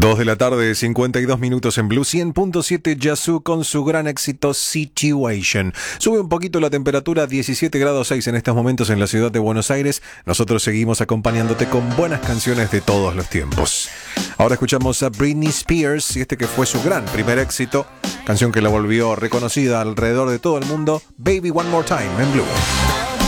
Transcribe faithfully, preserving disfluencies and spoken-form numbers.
dos de la tarde, cincuenta y dos minutos en Blue. Cien punto siete Yazoo con su gran éxito Situation. Sube un poquito la temperatura, diecisiete grados seis en estos momentos en la ciudad de Buenos Aires. Nosotros seguimos acompañándote con buenas canciones de todos los tiempos. Ahora escuchamos a Britney Spears y este que fue su gran primer éxito, canción que la volvió reconocida alrededor de todo el mundo, Baby One More Time en Blue.